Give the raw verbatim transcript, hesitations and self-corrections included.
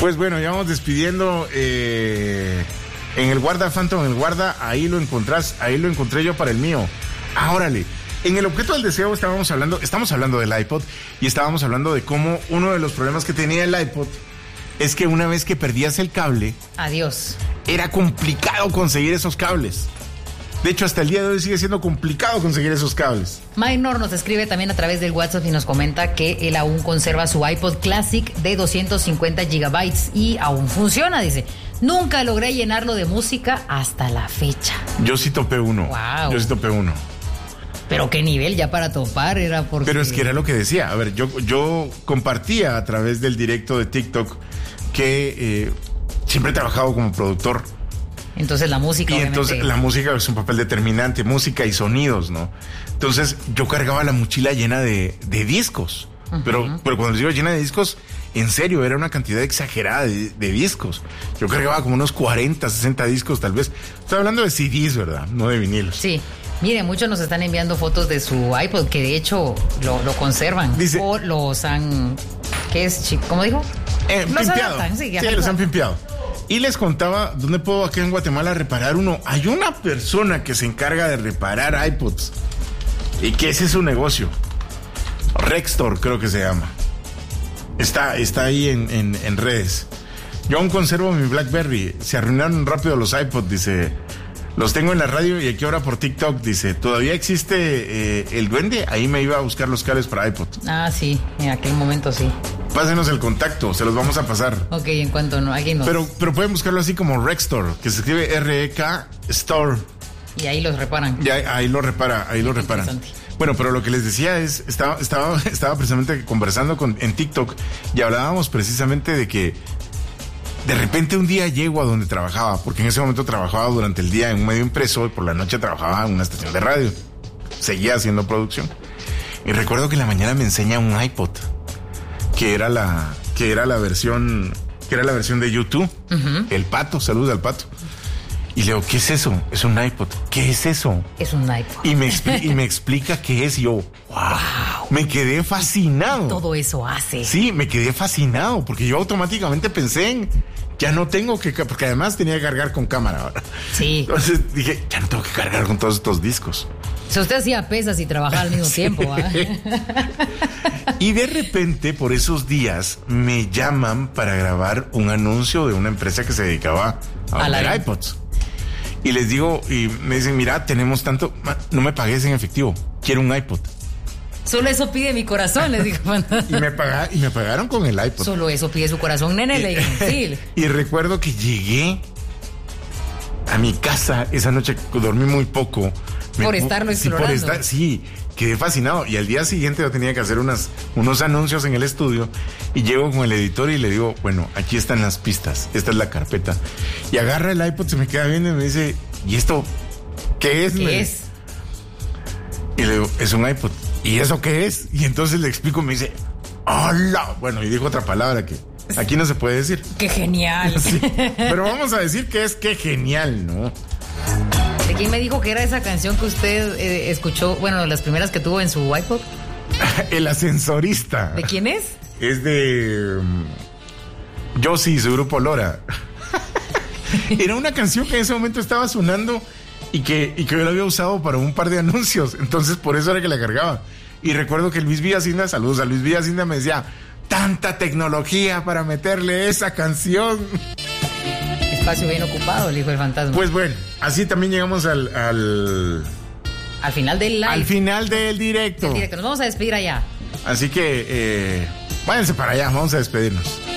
Pues bueno, ya vamos despidiendo. Eh, en el guarda Phantom, en el guarda, ahí lo encontrás, ahí lo encontré yo para el mío. Ah, órale. En el objeto del deseo estábamos hablando, estamos hablando del iPod y estábamos hablando de cómo uno de los problemas que tenía el iPod es que una vez que perdías el cable, adiós. Era complicado conseguir esos cables. De hecho, hasta el día de hoy sigue siendo complicado conseguir esos cables. Minor nos escribe también a través del WhatsApp y nos comenta que él aún conserva su iPod Classic de doscientos cincuenta gigabytes y aún funciona, dice. Nunca logré llenarlo de música hasta la fecha. Yo sí topé uno. Wow. Yo sí topé uno. Pero qué nivel ya para topar era porque... Pero es que era lo que decía. A ver, yo, yo compartía a través del directo de TikTok que eh, siempre he trabajado como productor. Entonces la música, y obviamente... entonces la música es un papel determinante, música y sonidos, ¿no? Entonces yo cargaba la mochila llena de, de discos. Uh-huh. Pero, pero cuando les digo llena de discos, en serio, era una cantidad exagerada de, de discos. Yo cargaba como unos cuarenta, sesenta discos tal vez. Estoy hablando de C Ds, ¿verdad? No de vinilos. Sí. Mire, muchos nos están enviando fotos de su iPod, que de hecho lo, lo conservan. Dice, o los han... ¿Qué es? ¿Cómo dijo? Eh, los pimpeado. adaptan, sí, sí los han pimpeado. Y les contaba, ¿dónde puedo acá en Guatemala reparar uno? Hay una persona que se encarga de reparar iPods. ¿Y que ese es su negocio? Rextor, creo que se llama. Está, está ahí en, en, en redes. Yo aún conservo mi BlackBerry. Se arruinaron rápido los iPods, dice. Los tengo en la radio y aquí ahora por TikTok, dice. ¿Todavía existe eh, el duende? Ahí me iba a buscar los cables para iPod. Ah, sí, en aquel momento sí. Pásenos el contacto, se los vamos a pasar. Ok, en cuanto no, alguien nos... Pero, pero pueden buscarlo así como Rextor, que se escribe R E K Store. Y ahí los reparan. Y ahí, ahí lo repara, ahí lo reparan. Bueno, pero lo que les decía es, estaba, estaba, estaba precisamente conversando con, en TikTok y hablábamos precisamente de que de repente un día llego a donde trabajaba, porque en ese momento trabajaba durante el día en un medio impreso y por la noche trabajaba en una estación de radio. Seguía haciendo producción. Y recuerdo que en la mañana me enseña un iPod, que era la, que era la versión, que era la versión de YouTube. Uh-huh. El Pato, saludos al Pato. Y le digo, ¿qué es eso? Es un iPod. ¿Qué es eso? Es un iPod. Y me, expli- y me explica qué es. Y yo, wow, wow. Me quedé fascinado. Todo eso hace. Sí, me quedé fascinado, porque yo automáticamente pensé en, ya no tengo que, porque además tenía que cargar con cámara ahora. Sí. Entonces dije, ya no tengo que cargar con todos estos discos. Si usted hacía pesas y trabajaba al mismo sí. tiempo, ¿eh? Y de repente, por esos días, me llaman para grabar un anuncio de una empresa que se dedicaba a vender iPods. Y les digo, y me dicen, mira, tenemos tanto, no me pagues en efectivo, quiero un iPod. Solo eso pide mi corazón, les digo. y, me paga, y me pagaron con el iPod. Solo eso pide su corazón, nene, le digo, sí. Y recuerdo que llegué a mi casa esa noche, dormí muy poco. Por me, estarlo sí, explorando. Por estar, sí, quedé fascinado. Y al día siguiente yo tenía que hacer unas, unos anuncios en el estudio. Y llego con el editor y le digo, bueno, aquí están las pistas. Esta es la carpeta. Y agarra el iPod, se me queda viendo y me dice, ¿y esto qué es? ¿Qué me? es? Y le digo, es un iPod. ¿Y eso qué es? Y entonces le explico, me dice, ¡hola! Bueno, y dijo otra palabra que aquí no se puede decir. ¡Qué genial! Sí, pero vamos a decir que es ¡qué genial!, ¿no? ¿De quién me dijo que era esa canción que usted eh, escuchó? Bueno, las primeras que tuvo en su iPod. El ascensorista. ¿De quién es? Es de um, Yossi, su grupo Lora. Era una canción que en ese momento estaba sonando y que, y que yo la había usado para un par de anuncios. Entonces por eso era que la cargaba. Y recuerdo que Luis Villacinda, saludos a Luis Villacinda, me decía, tanta tecnología para meterle esa canción. Espacio bien ocupado, el hijo del fantasma. Pues bueno, así también llegamos al... Al, al final del live. Al final del directo. Del directo. Nos vamos a despedir allá. Así que, eh, váyanse para allá, vamos a despedirnos.